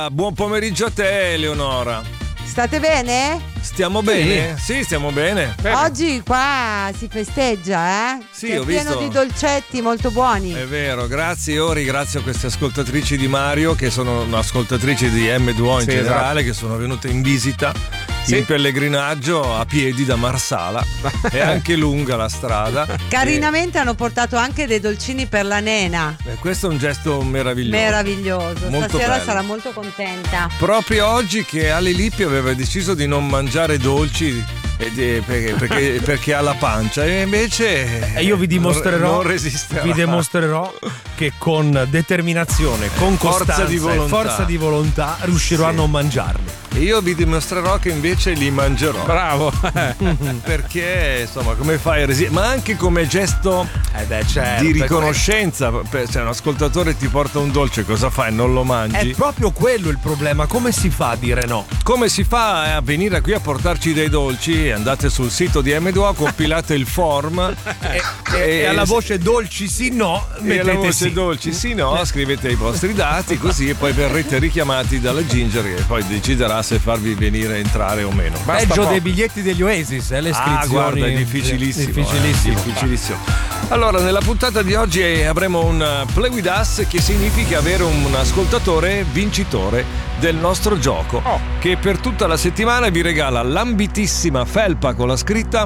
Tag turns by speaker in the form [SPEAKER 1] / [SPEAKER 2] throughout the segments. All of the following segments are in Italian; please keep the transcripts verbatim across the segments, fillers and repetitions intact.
[SPEAKER 1] Buon pomeriggio a te, Eleonora.
[SPEAKER 2] State bene?
[SPEAKER 1] Stiamo bene? Sì, stiamo bene. bene.
[SPEAKER 2] Oggi qua si festeggia, eh?
[SPEAKER 1] Sì,
[SPEAKER 2] C'è
[SPEAKER 1] ho
[SPEAKER 2] pieno
[SPEAKER 1] visto.
[SPEAKER 2] di dolcetti molto buoni.
[SPEAKER 1] È vero, grazie. Io ringrazio queste ascoltatrici di Mario, che sono ascoltatrici di M due O in
[SPEAKER 3] sì,
[SPEAKER 1] generale,
[SPEAKER 3] esatto.
[SPEAKER 1] che sono venute in visita
[SPEAKER 3] sì.
[SPEAKER 1] in pellegrinaggio a piedi da Marsala. È anche lunga la strada.
[SPEAKER 2] Carinamente e... hanno portato anche dei dolcini per la nena.
[SPEAKER 1] E questo è un gesto meraviglioso.
[SPEAKER 2] Meraviglioso.
[SPEAKER 1] Molto
[SPEAKER 2] Stasera
[SPEAKER 1] bello.
[SPEAKER 2] sarà molto contenta.
[SPEAKER 1] Proprio oggi che Ale Lippi aveva deciso di non mangiare dolci perché, perché, perché ha la pancia, e invece
[SPEAKER 4] e io vi dimostrerò
[SPEAKER 1] non resisterà.
[SPEAKER 4] Vi dimostrerò che con determinazione, con costanza
[SPEAKER 1] forza di volontà,
[SPEAKER 4] e forza di volontà riuscirò sì. a non mangiarli.
[SPEAKER 1] E io vi dimostrerò che invece li mangerò.
[SPEAKER 3] Bravo.
[SPEAKER 1] Perché insomma, come fai a resistere? Ma anche come gesto
[SPEAKER 4] eh beh, certo,
[SPEAKER 1] di riconoscenza. Cioè, un ascoltatore ti porta un dolce, cosa fai? Non lo mangi?
[SPEAKER 4] È proprio quello il problema. Come si fa a dire no?
[SPEAKER 1] Come si fa a venire qui a portarci dei dolci? Andate sul sito di M due O, compilate il form
[SPEAKER 4] e, e, e alla voce dolci sì no
[SPEAKER 1] e alla voce
[SPEAKER 4] sì.
[SPEAKER 1] dolci sì no scrivete i vostri dati, così e poi verrete richiamati dalla Ginger, e poi deciderà se farvi venire entrare o meno.
[SPEAKER 4] Basta peggio dei biglietti degli Oasis, eh, le iscrizioni.
[SPEAKER 1] Ah, guarda, è difficilissimo,
[SPEAKER 4] difficilissimo,
[SPEAKER 1] eh, difficilissimo. Allora, nella puntata di oggi avremo un Play With Us, che significa avere un ascoltatore vincitore del nostro gioco, oh. che per tutta la settimana vi regala l'ambitissima felpa con la scritta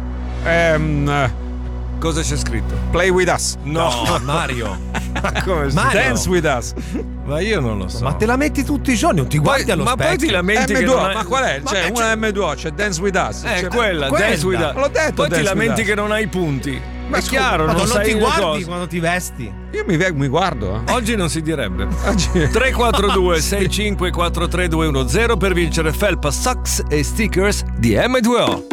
[SPEAKER 3] ehm
[SPEAKER 1] cosa c'è scritto?
[SPEAKER 3] Play With Us.
[SPEAKER 4] No, no Mario.
[SPEAKER 1] Come
[SPEAKER 4] Mario.
[SPEAKER 3] Dance With Us.
[SPEAKER 1] Ma io non lo so.
[SPEAKER 4] Ma te la metti tutti i giorni, non ti guardi
[SPEAKER 1] poi,
[SPEAKER 4] allo
[SPEAKER 1] ma
[SPEAKER 4] specchio.
[SPEAKER 1] poi ti lamenti
[SPEAKER 3] M due O,
[SPEAKER 1] che non hai...
[SPEAKER 3] ma qual è?
[SPEAKER 4] Ma
[SPEAKER 3] C'è
[SPEAKER 4] beh,
[SPEAKER 3] una
[SPEAKER 4] c'è...
[SPEAKER 3] M due O, c'è Dance With Us.
[SPEAKER 1] Eh,
[SPEAKER 3] c'è...
[SPEAKER 1] quella,
[SPEAKER 4] quella.
[SPEAKER 1] Dance With Us.
[SPEAKER 3] L'ho detto.
[SPEAKER 1] Poi
[SPEAKER 3] Dance
[SPEAKER 1] ti lamenti
[SPEAKER 3] with
[SPEAKER 1] che non hai punti. Ma,
[SPEAKER 4] ma
[SPEAKER 1] è chiaro,
[SPEAKER 4] ma
[SPEAKER 1] non,
[SPEAKER 4] non
[SPEAKER 1] sai
[SPEAKER 4] ti
[SPEAKER 1] le
[SPEAKER 4] guardi
[SPEAKER 1] cose.
[SPEAKER 4] quando ti vesti.
[SPEAKER 3] Io mi, mi guardo. Eh.
[SPEAKER 1] Oggi non si direbbe.
[SPEAKER 3] Oggi...
[SPEAKER 1] tre quattro due sei cinque quattro tre due uno zero per vincere felpa, socks e stickers di M due O.